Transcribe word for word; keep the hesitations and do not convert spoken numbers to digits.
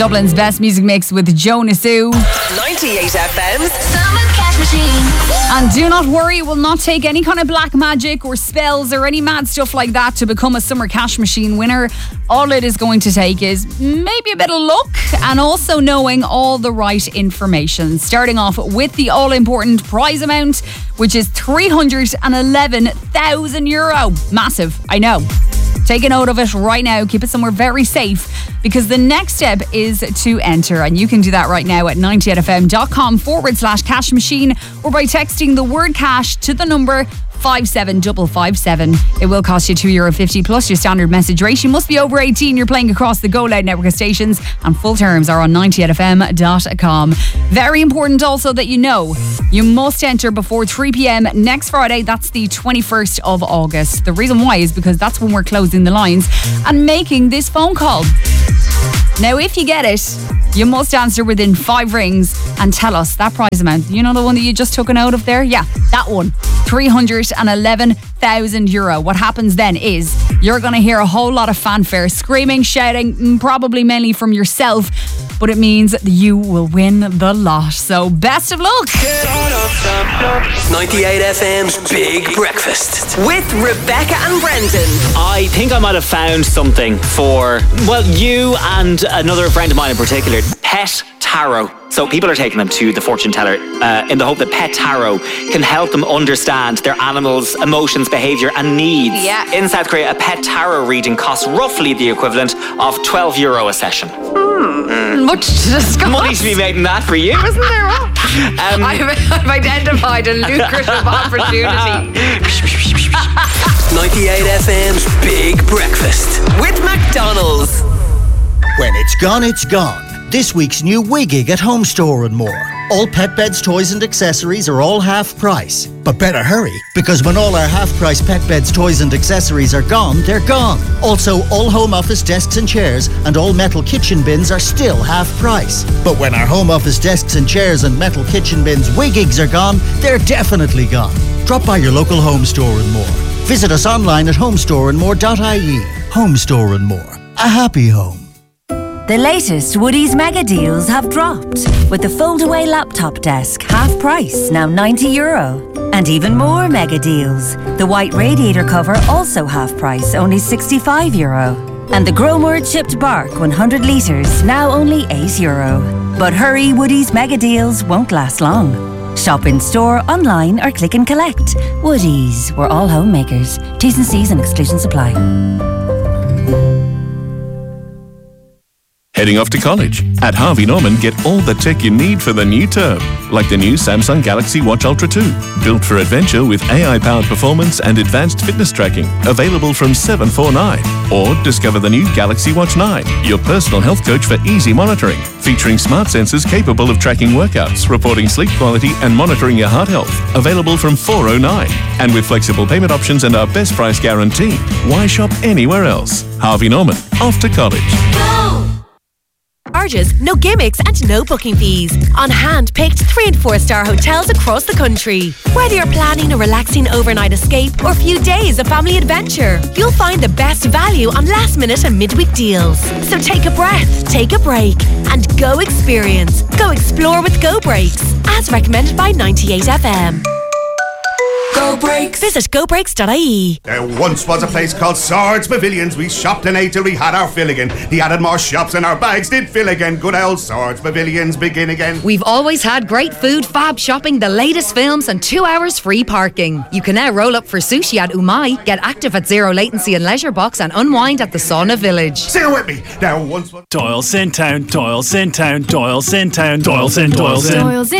Dublin's best music mix with Jonas Sue. ninety-eight F M's Summer Cash Machine. And do not worry, it will not take any kind of black magic or spells or any mad stuff like that to become a Summer Cash Machine winner. All it is going to take is maybe a bit of luck and also knowing all the right information. Starting off with the all-important prize amount, which is three hundred eleven thousand euro. Massive, I know. Take a note of it right now. Keep it somewhere very safe, because the next step is to enter, and you can do that right now at ninety-eight-fm.com forward slash cash machine or by texting the word cash to the number five seven five five seven. It will cost you two euro fifty plus your standard message rate. You must be over eighteen. You're playing across the Go Loud network of stations, and full terms are on ninety-eight f m dot com. Very important also that you know you must enter before three p.m. next Friday. That's the twenty-first of August. The reason why is because that's when we're closing the lines and making this phone call. Now, if you get it, you must answer within five rings and tell us that prize amount. You know the one that you just took a note of there? Yeah, that one. three hundred eleven thousand euro. What happens then is you're going to hear a whole lot of fanfare, screaming, shouting, probably mainly from yourself, but it means that you will win the lot. So best of luck. ninety-eight F M's Big Breakfast with Rebecca and Brendan. I think I might have found something for, well, you and another friend of mine in particular, Pet Tarot. So people are taking them to the fortune teller uh, in the hope that Pet Tarot can help them understand their animals' emotions, behaviour and needs. Yeah. In South Korea, a Pet Tarot reading costs roughly the equivalent of twelve euro a session. Hmm. Mm. Much to discuss. Money to be made in that for you. Isn't there? Um, I've, I've identified a lucrative opportunity. ninety-eight F M's Big Breakfast with McDonald's. When it's gone, it's gone. This week's new Wigig at Home Store and More. All pet beds, toys and accessories are all half price. But better hurry, because when all our half price pet beds, toys and accessories are gone, they're gone. Also, all home office desks and chairs and all metal kitchen bins are still half price. But when our home office desks and chairs and metal kitchen bins Wigigs are gone, they're definitely gone. Drop by your local Home Store and More. Visit us online at homestore and more dot I E. Home Store and More. A happy home. The latest Woodies mega deals have dropped, with the fold-away laptop desk half price, now ninety euro. And even more mega deals. The white radiator cover also half price, only sixty-five euro. And the Gromor chipped bark one hundred litres, now only eight euro. But hurry, Woodies mega deals won't last long. Shop in store, online or click and collect. Woodies, we're all homemakers. T's and C's and exclusions apply. Heading off to college? At Harvey Norman, get all the tech you need for the new term, like the new Samsung Galaxy Watch Ultra two, built for adventure with A I-powered performance and advanced fitness tracking, available from seven forty-nine. Or discover the new Galaxy Watch nine, your personal health coach for easy monitoring, featuring smart sensors capable of tracking workouts, reporting sleep quality and monitoring your heart health, available from four oh nine. And with flexible payment options and our best price guarantee, why shop anywhere else? Harvey Norman, off to college. Charges, no gimmicks and no booking fees. On hand-picked three and four star hotels across the country. Whether you're planning a relaxing overnight escape or a few days of family adventure, you'll find the best value on last minute and midweek deals. So take a breath, take a break and go experience. Go explore with Go Breaks, as recommended by ninety-eight F M. Go Breaks. Visit go breaks dot I E. There once was a place called Swords Pavilions. We shopped and ate till we had our fill again. They added more shops and our bags did fill again. Good old Swords Pavilions begin again. We've always had great food, fab shopping, the latest films and two hours free parking. You can now roll up for sushi at Umai, get active at Zero Latency and Leisure Box and unwind at the Sauna Village. Sing it with me. There once was... Doyle's in town, Doyle's in town, Doyle's in town, Doyle's in, Doyle's in. Doyle's in